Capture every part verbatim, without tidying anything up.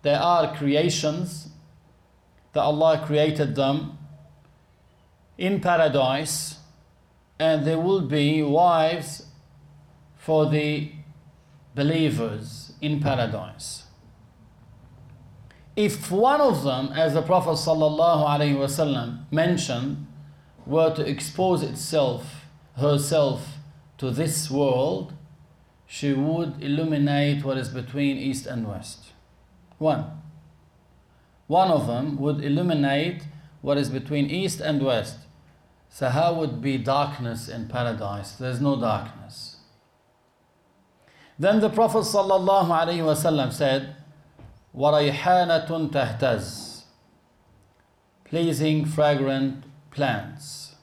They are creations that Allah created them in paradise, and they will be wives for the believers in paradise. If one of them, as the Prophet sallallahu alaihi wasallam mentioned, were to expose itself, herself to this world, she would illuminate what is between east and west. One. One of them would illuminate what is between east and west. So how would be darkness in paradise? There's no darkness. Then the Prophet sallallahu alaihi wasallam said, وَرَيْحَانَةٌ تَهْتَزْ, pleasing, fragrant plants.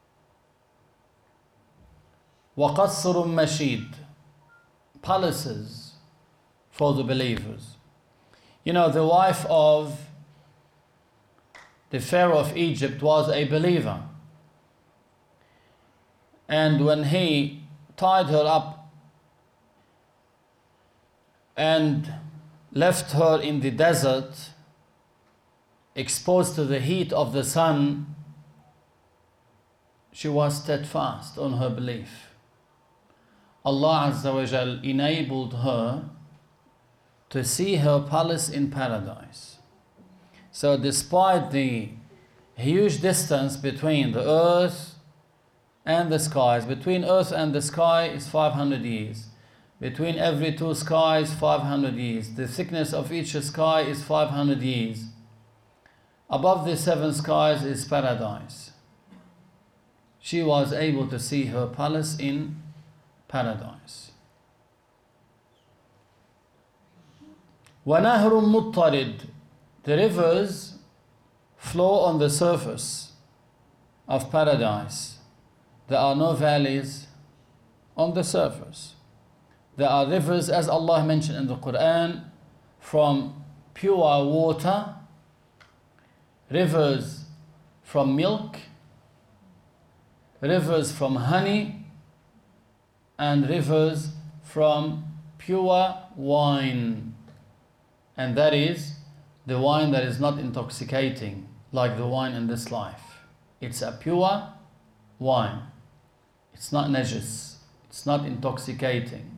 وَقَصْرٌ مَشِيدٌ, palaces for the believers. You know, the wife of the Pharaoh of Egypt was a believer. And when he tied her up and left her in the desert, exposed to the heat of the sun, she was steadfast on her belief. Allah Azza wa Jal enabled her to see her palace in paradise. So despite the huge distance between the earth and the skies, between earth and the sky is five hundred years. Between every two skies, five hundred years. The thickness of each sky is five hundred years. Above the seven skies is paradise. She was able to see her palace in paradise. وَنَهْرٌ مُضْطَرِدٌ, the rivers flow on the surface of paradise. There are no valleys on the surface. There are rivers, as Allah mentioned in the Quran, from pure water, rivers from milk, rivers from honey, and rivers from pure wine. And that is the wine that is not intoxicating like the wine in this life. It's a pure wine. It's not najis. It's not intoxicating.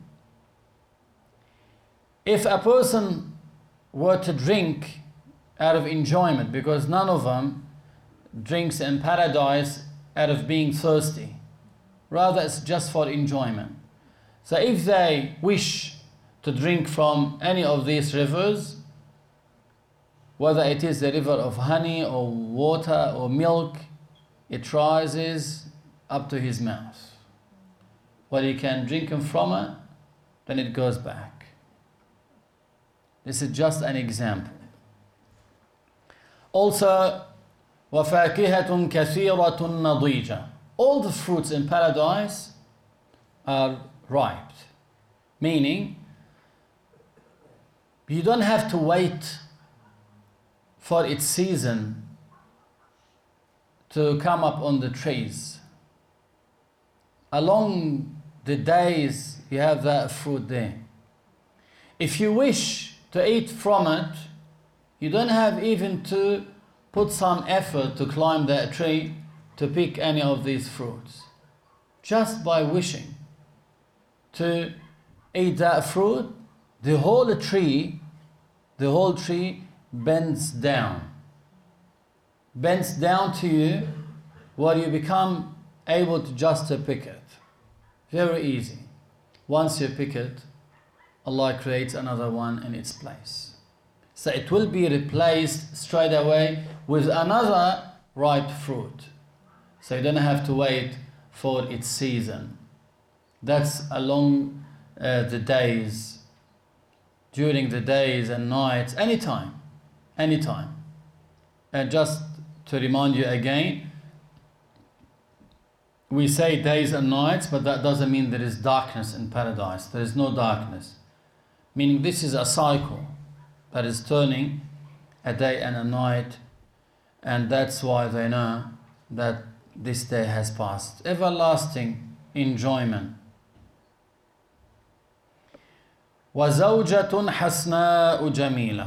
If a person were to drink out of enjoyment, because none of them drinks in paradise out of being thirsty, rather it's just for enjoyment. So if they wish to drink from any of these rivers, whether it is the river of honey or water or milk, it rises up to his mouth. Well, he can drink from it, then it goes back. This is just an example. Also, وَفَاكِهَةٌ كَثِيرَةٌ نَضِيجَةٌ, all the fruits in paradise are ripe, meaning you don't have to wait for its season to come up on the trees. Along the days you have that fruit there. If you wish to eat from it, you don't have even to put some effort to climb that tree to pick any of these fruits. Just by wishing to eat that fruit, the whole tree, the whole tree bends down. Bends down to you where you become able to just to pick it. Very easy. Once you pick it, Allah creates another one in its place. So it will be replaced straight away with another ripe fruit. So you don't have to wait for its season. That's along uh, the days, during the days and nights, anytime, anytime. And just to remind you again, we say days and nights, but that doesn't mean there is darkness in paradise. There is no darkness. Meaning this is a cycle that is turning a day and a night, and that's why they know that this day has passed. Everlasting enjoyment. وَزَوْجَةٌ حَسْنَاءُ جَمِيلَةٌ,